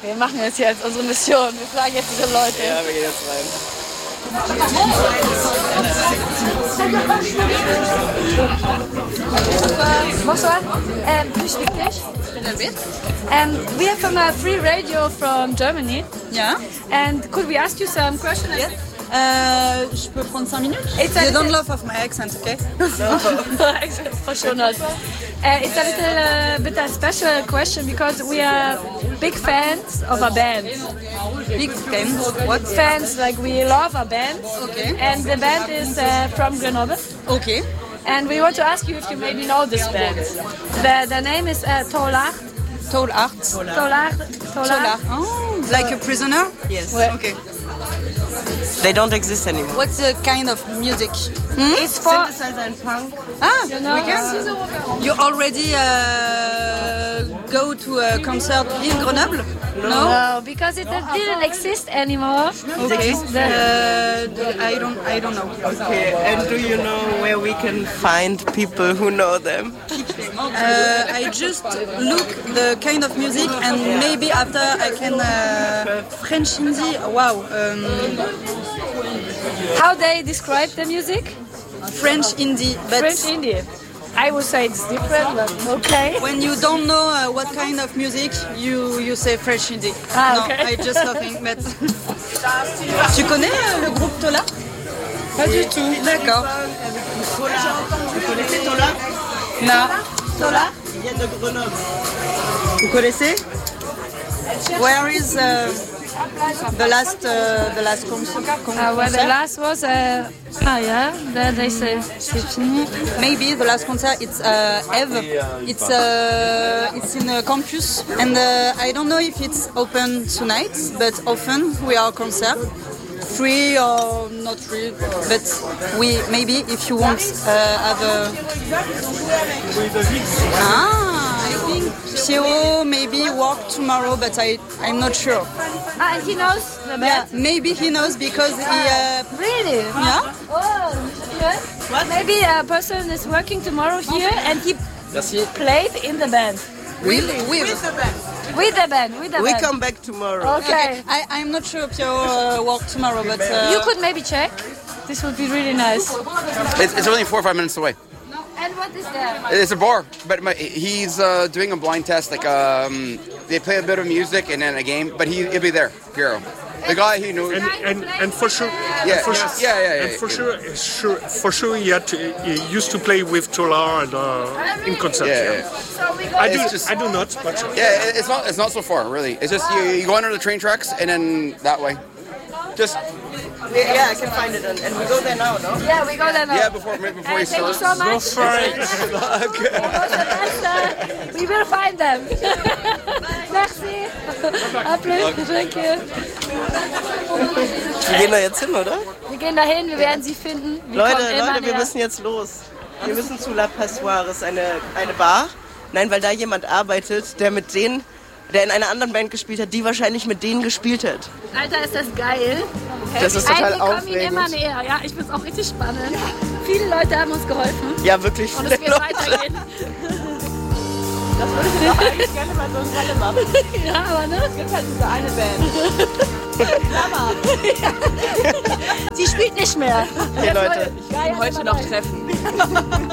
Wir machen jetzt hier als unsere Mission. Wir fragen jetzt diese Leute. Ja, wir gehen jetzt rein. Bonsoir. Do you speak English? A bit. We are from a free radio from Germany. Yeah. And could we ask you some questions? Yes. Je peux prendre 5 minutes? You don't laugh off my accent, okay? It's a little bit a special question because we are big fans of a band. Big fans? What? Fans, like we love a band. Okay. And the band is from Grenoble. Okay. And we want to ask you if you maybe know this band. The name is Tolard. Tolard. Tolard. Oh, like a prisoner? Yes. Okay. They don't exist anymore. What's the kind of music? It's for... Synthesizer and punk. Ah, You know, you already go to a concert in Grenoble? No, because it didn't exist anymore. Okay. I don't know. Okay, and do you know where we can find people who know them? I just look the kind of music and maybe after I can French Hindi. Wow. How they describe the music? French indie, but French indie. I would say it's different, but okay. when you don't know what kind of music, you say French indie. Ah, No, okay. I just nothing. But tu connais le groupe Tola? Pas du tout. D'accord. Vous connaissez Tola? Non. Tola? Il vient de Grenoble. Vous connaissez? Where is the last concert? Well, the last was yeah. Then they say c'est fini. Maybe the last concert it's Eve. It's in a campus and I don't know if it's open tonight, but often we are concert. Free or not free, but we maybe if you want have a I think Piero maybe work tomorrow, but I'm not sure. And he knows the Yeah, band. maybe he knows because he Really? yeah. Oh, good. What? Maybe a person is working tomorrow here and he played in the band. Really? With the band. We come back tomorrow. Okay. I'm not sure Piero work tomorrow, but You could maybe check. This would be really nice. It's only 4 or 5 minutes away. And what is that? It's a bar, but he's doing a blind test. Like they play a bit of music and then a game, but he'll be there, Piero. The guy he knows. And for sure, Yeah, for yeah. and for sure, he used to play with Tola and in concert. Yeah. So we go. I do not, but Yeah, it's not so far really. It's just you go under the train tracks and then that way. Just Yeah, I can find it, and we go there now, no? Yeah, we go there now. before he Thank you starts. so much. go for it. We will find them. Merci. À plus. Thank you. Wir gehen da jetzt hin, oder? Wir gehen dahin, wir werden sie finden. Wir kommen immer Leute, wir näher. müssen jetzt los. Wir müssen zu La Passoires, eine Bar. Nein, weil da jemand arbeitet, der in einer anderen Band gespielt hat, die wahrscheinlich mit denen gespielt hat. Alter, ist das geil. Das ist total Wir kommen ihnen immer aufregend. näher. Ja, ich finde es auch richtig spannend. Viele Leute haben uns geholfen. Ja, wirklich Und viele es wird Leute. weitergehen. Das würde ich doch eigentlich gerne mal so ein Halle machen. Ja, aber ne? Es gibt halt diese eine Band. Sie spielt nicht mehr. Okay, Leute. Ich will heute noch treffen.